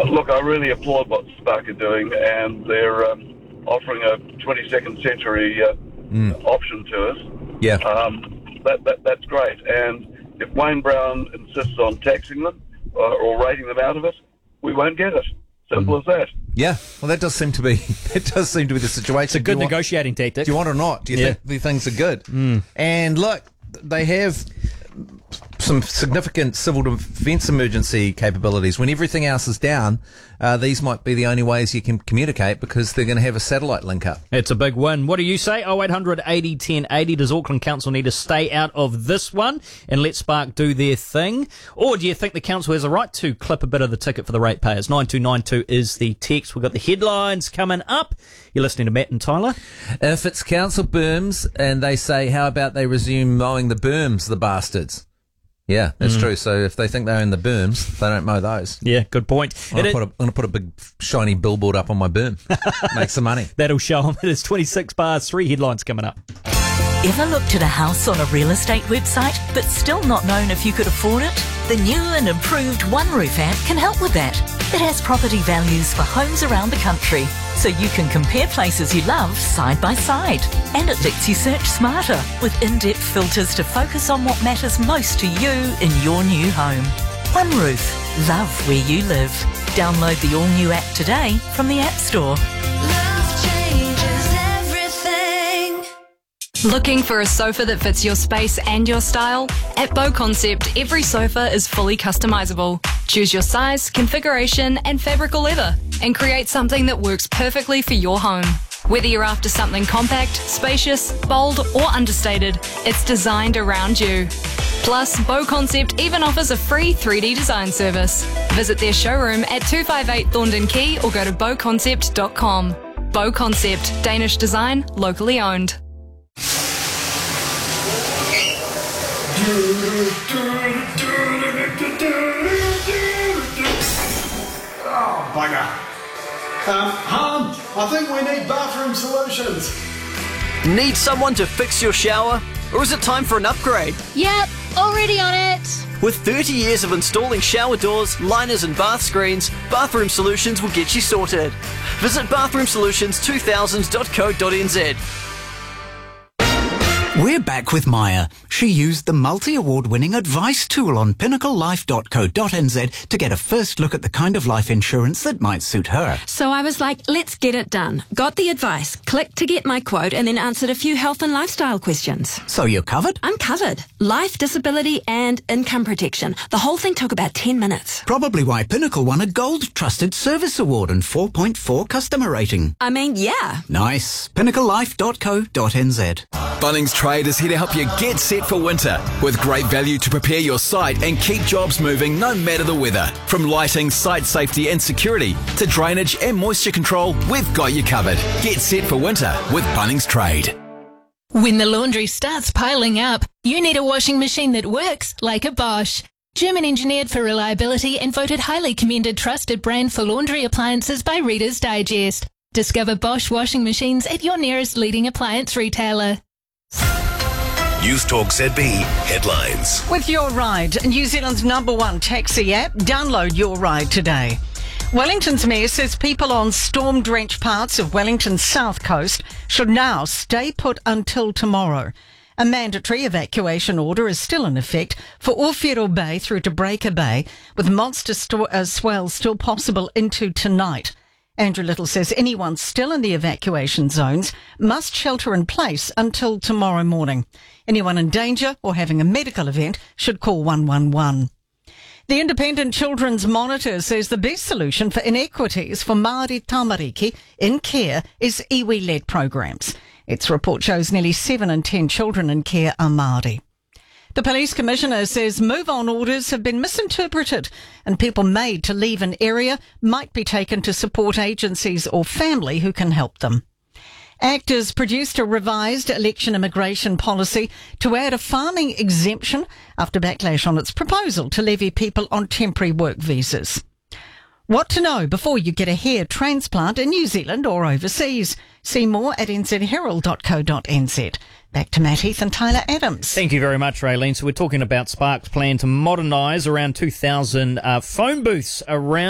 Look, I really applaud what Spark are doing, and they're offering a 22nd century option to us. Yeah. That's great. And if Wayne Brown insists on taxing them or rating them out of it, we won't get it. Simple as that. Yeah, well, that does seem to be the situation. It's a good negotiating tactic. Do you want it or not? Do you think the things are good? And look, they have some significant civil defence emergency capabilities. When everything else is down, these might be the only ways you can communicate because they're going to have a satellite link up. It's a big win. What do you say? 0800 80 1080. Does Auckland Council need to stay out of this one and let Spark do their thing? Or do you think the council has a right to clip a bit of the ticket for the ratepayers? 9292 is the text. We've got the headlines coming up. You're listening to Matt and Tyler. If it's council berms and they say, how about they resume mowing the berms, the bastards? Yeah, that's true. So if they think they're in the berms, they don't mow those. Yeah, good point. I'm going to put a big shiny billboard up on my berm. Make some money. That'll show them. It is 26 past 3 headlines coming up. Ever looked at a house on a real estate website but still not known if you could afford it? The new and improved OneRoof app can help with that. It has property values for homes around the country, so you can compare places you love side by side. And it lets you search smarter with in-depth filters to focus on what matters most to you in your new home. OneRoof. Love where you live. Download the all-new app today from the App Store. Love changes everything. Looking for a sofa that fits your space and your style? At Bow Concept, every sofa is fully customizable. Choose your size, configuration, and fabric or leather, and create something that works perfectly for your home. Whether you're after something compact, spacious, bold, or understated, it's designed around you. Plus, Bow Concept even offers a free 3D design service. Visit their showroom at 258 Thorndon Quay or go to bowconcept.com. Bow Concept, Danish design, locally owned. Oh, bugger. Hon, I think we need bathroom solutions. Need someone to fix your shower? Or is it time for an upgrade? Yep, already on it. With 30 years of installing shower doors, liners and bath screens, Bathroom Solutions will get you sorted. Visit bathroomsolutions2000.co.nz. We're back with Maya. She used the multi-award-winning advice tool on pinnaclelife.co.nz to get a first look at the kind of life insurance that might suit her. So I was like, let's get it done. Got the advice, clicked to get my quote, and then answered a few health and lifestyle questions. So you're covered? I'm covered. Life, disability, and income protection. The whole thing took about 10 minutes. Probably why Pinnacle won a Gold Trusted Service Award and 4.4 customer rating. I mean, yeah. Nice. pinnaclelife.co.nz. Bunnings Trade is here to help you get set for winter with great value to prepare your site and keep jobs moving no matter the weather. From lighting, site safety and security to drainage and moisture control, we've got you covered. Get set for winter with Bunnings Trade. When the laundry starts piling up, you need a washing machine that works like a Bosch. German engineered for reliability and voted highly commended trusted brand for laundry appliances by Reader's Digest. Discover Bosch washing machines at your nearest leading appliance retailer. News Talk ZB headlines. With Your Ride, New Zealand's #1 taxi app, download Your Ride today. Wellington's mayor says people on storm-drenched parts of Wellington's south coast should now stay put until tomorrow. A mandatory evacuation order is still in effect for Ōwhiro Bay through to Breaker Bay, with monster swells still possible into tonight. Andrew Little says anyone still in the evacuation zones must shelter in place until tomorrow morning. Anyone in danger or having a medical event should call 111. The Independent Children's Monitor says the best solution for inequities for Māori tamariki in care is iwi-led programs. Its report shows nearly 7 in 10 children in care are Māori. The police commissioner says move-on orders have been misinterpreted and people made to leave an area might be taken to support agencies or family who can help them. Actors produced a revised election immigration policy to add a farming exemption after backlash on its proposal to levy people on temporary work visas. What to know before you get a hair transplant in New Zealand or overseas. See more at nzherald.co.nz. Back to Matt Heath and Tyler Adams. Thank you very much, Raylene. So we're talking about Spark's plan to modernise around 2,000 phone booths around